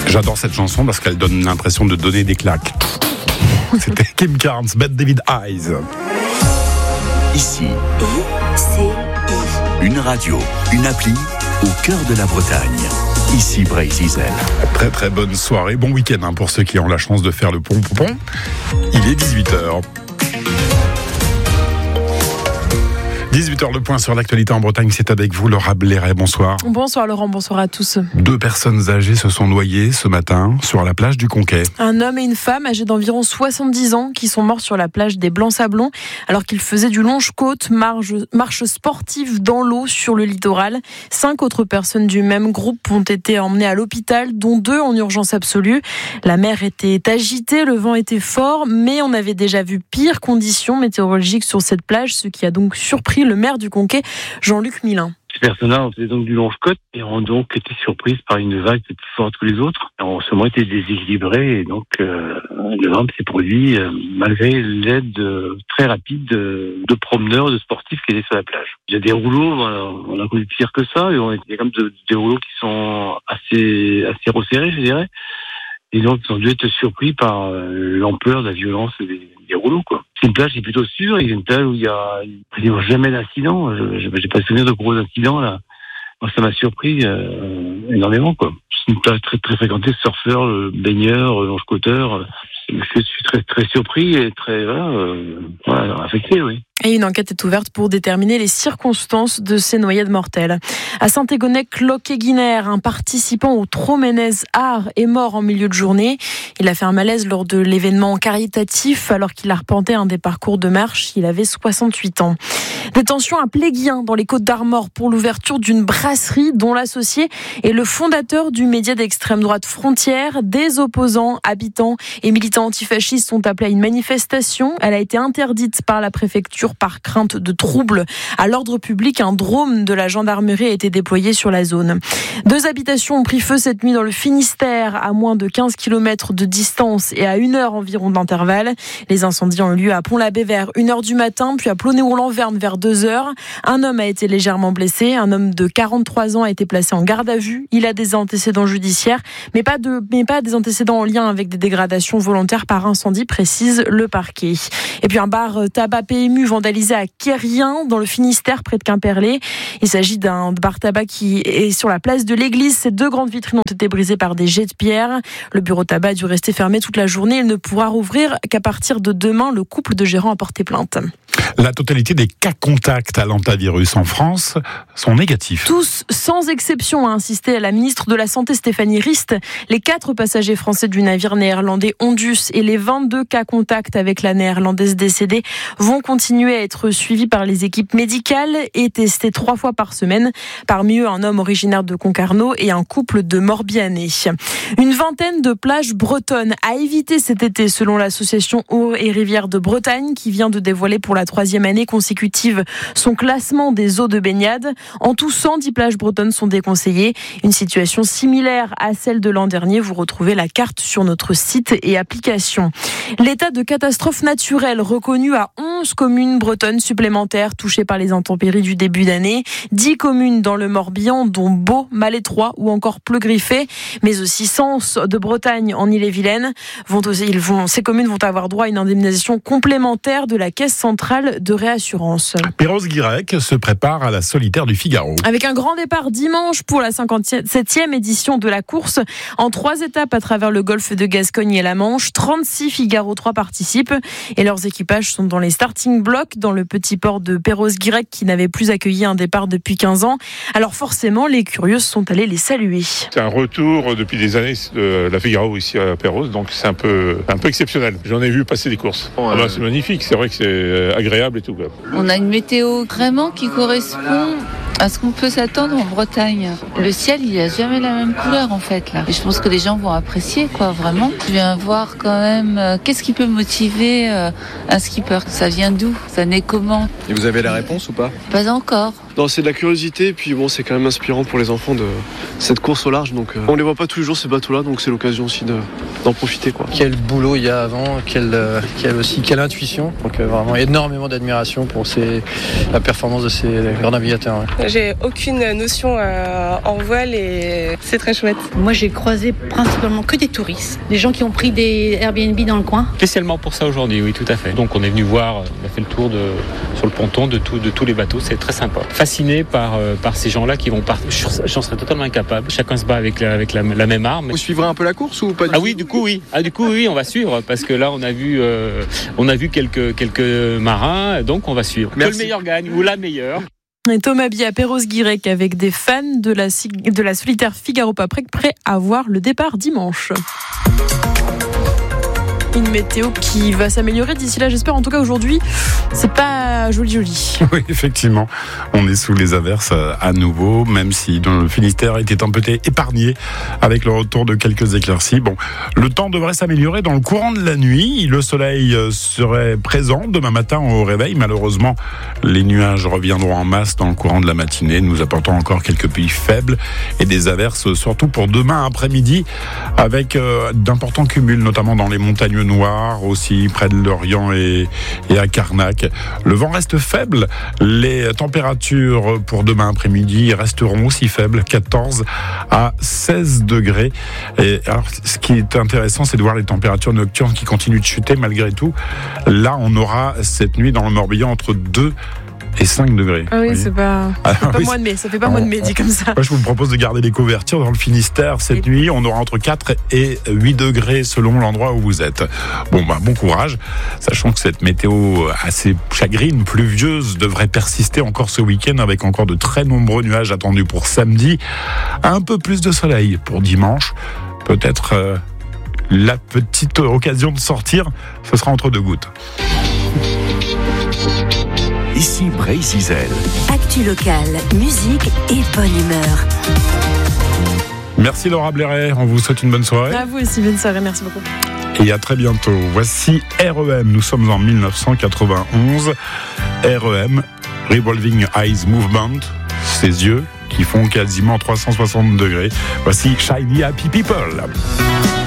J'adore cette chanson parce qu'elle donne l'impression de donner des claques. C'était Kim Carnes, Bette David Eyes. Ici, une radio, une appli au cœur de la Bretagne. Ici Brésil. Très très bonne soirée, bon week-end pour ceux qui ont la chance de faire le pont. Il est 18h. 18h, le point sur l'actualité en Bretagne, c'est avec vous Laura Blairet, bonsoir. Bonsoir Laurent, bonsoir à tous. 2 personnes âgées se sont noyées ce matin sur la plage du Conquet. Un homme et une femme âgés d'environ 70 ans qui sont morts sur la plage des Blancs-Sablons alors qu'ils faisaient du longe-côte, marche sportive dans l'eau sur le littoral. 5 autres personnes du même groupe ont été emmenées à l'hôpital, dont 2 en urgence absolue. La mer était agitée, le vent était fort, mais on avait déjà vu pires conditions météorologiques sur cette plage, ce qui a donc surpris le maire du Conquet, Jean-Luc Milin. Ces personnes-là ont fait donc du longe-côte et ont donc été surprises par une vague plus forte que les autres. Ils ont seulement été déséquilibrés et donc le drame s'est produit malgré l'aide très rapide de promeneurs, de sportifs qui étaient sur la plage. Il y a des rouleaux, on a connu pire que ça, et il y a comme des rouleaux qui sont assez resserrés, je dirais. Et donc, ils ont dû être surpris par l'ampleur de la violence des rouleaux, quoi. C'est une plage qui est plutôt sûre, et une plage où il y a jamais d'incident. J'ai pas souvenir de gros incidents, là. Moi, ça m'a surpris énormément, quoi. C'est une plage très, très fréquentée, surfeurs, baigneurs, longe-côteurs. Je suis très, très surpris et très, affecté, oui. Et une enquête est ouverte pour déterminer les circonstances de ces noyades mortelles. À Saint-Égonec-Loquet-Guinère, un participant au Troménez Art est mort en milieu de journée. Il a fait un malaise lors de l'événement caritatif alors qu'il arpentait un des parcours de marche. Il avait 68 ans. Détention à Pléguien dans les Côtes-d'Armor pour l'ouverture d'une brasserie dont l'associé est le fondateur du média d'extrême droite Frontières. Des opposants, habitants et militants antifascistes sont appelés à une manifestation. Elle a été interdite par la préfecture par crainte de troubles à l'ordre public. Un drone de la gendarmerie a été déployé sur la zone. 2 habitations ont pris feu cette nuit dans le Finistère, à moins de 15 km de distance et à 1 heure environ d'intervalle. Les incendies ont eu lieu à Pont-l'Abbé vers 1h du matin, puis à Plonéo-Lanverne vers 2h. Un homme a été légèrement blessé. Un homme de 43 ans a été placé en garde à vue. Il a des antécédents judiciaires, mais pas des antécédents en lien avec des dégradations volontaires par incendie, précise le parquet. Et puis un bar tabac PMU vandalisé à Quérien, dans le Finistère, près de Quimperlé. Il s'agit d'un bar tabac qui est sur la place de l'église. Ces 2 grandes vitrines ont été brisées par des jets de pierre. Le bureau tabac a dû rester fermé toute la journée. Il ne pourra rouvrir qu'à partir de demain. Le couple de gérants a porté plainte. La totalité des cas contacts à l'hantavirus en France sont négatifs. Tous, sans exception, a insisté la ministre de la Santé Stéphanie Rist. Les 4 passagers français du navire néerlandais Ondus et les 22 cas contacts avec la néerlandaise décédée vont continuer à être suivis par les équipes médicales et testés 3 fois par semaine. Parmi eux, un homme originaire de Concarneau et un couple de Morbihanais. Une vingtaine de plages bretonnes à éviter cet été, selon l'association Eaux et Rivières de Bretagne, qui vient de dévoiler pour la 3e année consécutive son classement des eaux de baignade. En tout, 110 plages bretonnes sont déconseillées. Une situation similaire à celle de l'an dernier. Vous retrouvez la carte sur notre site et application. L'état de catastrophe naturelle reconnu à 11 communes bretonnes supplémentaires touchées par les intempéries du début d'année. 10 communes dans le Morbihan, dont Beau, Malétroit ou encore Pleu-Griffet, mais aussi Sens de Bretagne en Ille-et-Vilaine. Ces communes vont avoir droit à une indemnisation complémentaire de la Caisse centrale de réassurance. Perros-Guirec se prépare à la solitaire du Figaro. Avec un grand départ dimanche pour la 57e édition de la course, en 3 étapes à travers le golfe de Gascogne et la Manche, 36 Figaro 3 participent et leurs équipages sont dans les starting blocks dans le petit port de Perros-Guirec qui n'avait plus accueilli un départ depuis 15 ans. Alors forcément, les curieux sont allés les saluer. C'est un retour depuis des années de la Figaro ici à Perros, donc c'est un peu exceptionnel. J'en ai vu passer des courses. C'est magnifique, c'est vrai que c'est agréable et tout. On a une météo vraiment qui correspond à ce qu'on peut s'attendre en Bretagne. Le ciel, il n'a jamais la même couleur en fait là. Et je pense que les gens vont apprécier vraiment. Je viens voir quand même qu'est-ce qui peut motiver un skipper. Ça vient d'où? Ça naît comment? Et vous avez la réponse ou pas? Pas encore. Non, c'est de la curiosité, puis bon, c'est quand même inspirant pour les enfants de cette course au large. Donc, on les voit pas tous les jours ces bateaux-là, donc c'est l'occasion aussi d'en profiter, quoi. Quel boulot il y a avant, quelle intuition. Donc vraiment énormément d'admiration pour la performance de ces grands navigateurs. Ouais. J'ai aucune notion en voile et c'est très chouette. Moi, j'ai croisé principalement que des touristes, des gens qui ont pris des Airbnb dans le coin. Spécialement pour ça aujourd'hui, oui, tout à fait. Donc on est venu voir, on a fait le tour sur le ponton de tous les bateaux, c'est très sympa. Fasciné par ces gens-là qui vont partir. J'en serais totalement incapable. Chacun se bat avec la même arme. Vous suivrez un peu la course ou pas du tout ? Oui, du coup oui, on va suivre parce que là on a vu quelques marins, donc on va suivre. Merci. Que le meilleur gagne ou la meilleure. Et Thomas Bier à Perros-Guirec avec des fans de la solitaire Figaro Paprec prêts à voir le départ dimanche. Une météo qui va s'améliorer d'ici là, j'espère. En tout cas, aujourd'hui, c'est pas joli. Oui, effectivement. On est sous les averses à nouveau, même si le Finistère était un peu épargné avec le retour de quelques éclaircies. Bon, le temps devrait s'améliorer dans le courant de la nuit. Le soleil serait présent demain matin au réveil. Malheureusement, les nuages reviendront en masse dans le courant de la matinée, nous apportant encore quelques pluies faibles et des averses, surtout pour demain après-midi, avec d'importants cumuls, notamment dans les montagnes noires, aussi près de Lorient et à Carnac. Le vent reste faible. Les températures pour demain après-midi resteront aussi faibles, 14 à 16 degrés. Et alors, ce qui est intéressant, c'est de voir les températures nocturnes qui continuent de chuter malgré tout. Là, on aura cette nuit dans le Morbihan entre 2 et 5 degrés. Ah oui, c'est pas mois de mai, ça fait pas mois de mai dit comme ça. Moi, je vous propose de garder les couvertures dans le Finistère cette nuit. On aura entre 4 et 8 degrés selon l'endroit où vous êtes. Bon courage, sachant que cette météo assez chagrine, pluvieuse, devrait persister encore ce week-end avec encore de très nombreux nuages attendus pour samedi. Un peu plus de soleil pour dimanche. Peut-être la petite occasion de sortir, ce sera entre deux gouttes. Ici Bray-Zizel. Actu locale, musique et bonne humeur. Merci Laura Blairet, on vous souhaite une bonne soirée. À vous aussi, bonne soirée, merci beaucoup. Et à très bientôt. Voici REM, nous sommes en 1991. REM, Revolving Eyes Movement, ses yeux qui font quasiment 360 degrés. Voici Shiny Happy People.